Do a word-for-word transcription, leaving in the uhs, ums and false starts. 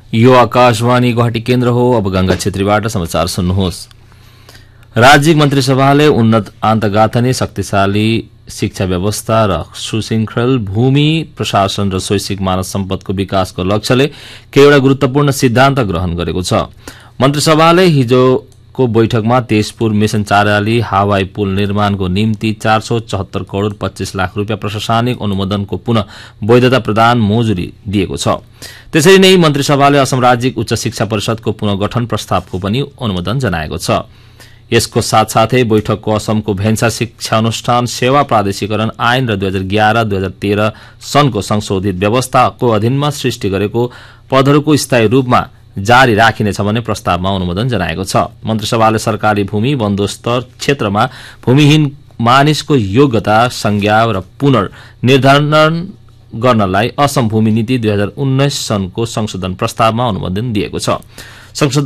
यो आकाशवाणी गुवाहाटी केन्द्र हो। अब गंगा छेत्रीबाट समाचार सुन्नुहोस्। राज्य मन्त्रिसभाले उन्नत आन्तगाथनी शक्तिशाली शिक्षा व्यवस्था र सुशृंखल भूमि प्रशासन र स्वैच्छिक मानव सम्पदको विकासको लक्ष्यले केहीवटा गुरूत्वपूर्ण सिद्धान्त ग्रहण गरेको छ। मन्त्रिसभाले हिजोको बैठकमा तेजपुर मिशन चाराली हवाई पुल निर्माणको निम्ति चार सौ चौहत्तर करोड़ पच्चीस लाख रूपियाँ प्रशासनिक अनुमोदनको पुनः वैधता प्रदान मंजूरी दिएको छ। त्यसरी नै मन्त्रिसभाले असम राज्य उच्च शिक्षा परिषदको पुनर्गठन प्रस्तावको पनि अनुमोदन जनाएको छ। यसको साथसाथै बैठकको असमको भेन्सा शिक्षा अनुष्ठान सेवा प्रादेशिकरण ऐन र दुई हजार ग्यारह दुई हजार तेह्र सनको संशोधित व्यवस्थाको अधीनमा सृष्टि गरेको पदहरूको स्थायी रूपमा जारी राखिनेछ भन्ने प्रस्तावमा अनुमोदन जनाएको छ। मन्त्रिसभाले सरकारी भूमि बन्दोबस्त क्षेत्रमा भूमिहीन मानिसको योग्यता संज्ञा र पुनर्निर्धारण गर्नलाई असम भूमि नीति दुई हजार उन्नाइस सनको संशोधन प्रस्तावमा अनुमोदन दिएको छ।